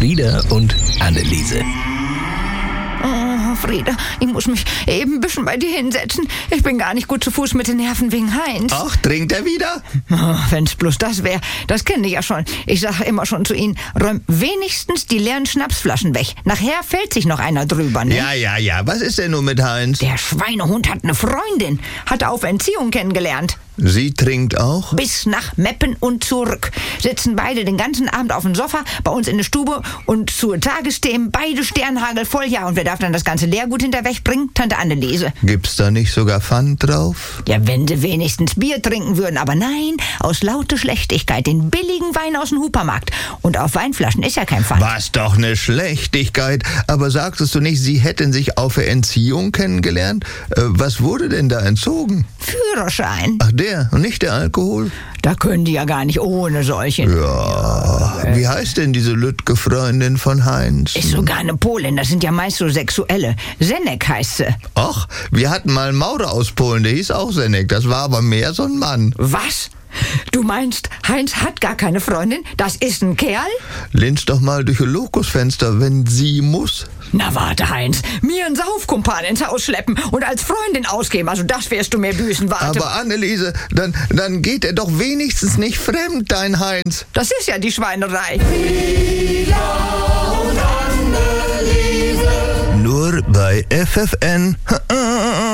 Frieda und Anneliese. Oh, Frieda, ich muss mich eben ein bisschen bei dir hinsetzen. Ich bin gar nicht gut zu Fuß mit den Nerven wegen Heinz. Ach, trinkt er wieder? Oh, wenn's bloß das wäre. Das kenne ich ja schon. Ich sage immer schon zu Ihnen, räum wenigstens die leeren Schnapsflaschen weg. Nachher fällt sich noch einer drüber, ne? Ja. Was ist denn nun mit Heinz? Der Schweinehund hat eine Freundin. Hat er auf Entziehung kennengelernt. Sie trinkt auch? Bis nach Meppen und zurück. Sitzen beide den ganzen Abend auf dem Sofa, bei uns in der Stube und zur Tagesthemen, beide Sternhagel voll. Ja, und wer darf dann das ganze Leergut hinter wegbringen? Tante Anneliese. Gibt's da nicht sogar Pfand drauf? Ja, wenn sie wenigstens Bier trinken würden. Aber nein, aus lauter Schlechtigkeit den billigen Wein aus dem Hupermarkt. Und auf Weinflaschen ist ja kein Pfand. Was doch eine Schlechtigkeit. Aber sagtest du nicht, Sie hätten sich auf der Entziehung kennengelernt? Was wurde denn da entzogen? Führerschein. Ach, der und nicht der Alkohol? Da können die ja gar nicht ohne solchen. Ja. Wie heißt denn diese Lütke-Freundin von Heinz? Ist sogar eine Polin, das sind ja meist so Sexuelle. Senek heißt sie. Ach, wir hatten mal einen Maurer aus Polen, der hieß auch Senek. Das war aber mehr so ein Mann. Was? Du meinst, Heinz hat gar keine Freundin? Das ist ein Kerl? Linst doch mal durch ein Lokusfenster, wenn sie muss. Na warte, Heinz. Mir einen Saufkumpan ins Haus schleppen und als Freundin ausgeben. Also das wirst du mir büßen, warte. Aber Anneliese, dann geht er doch wenigstens nicht fremd, dein Heinz. Das ist ja die Schweinerei. Frieda und Anneliese. Nur bei FFN.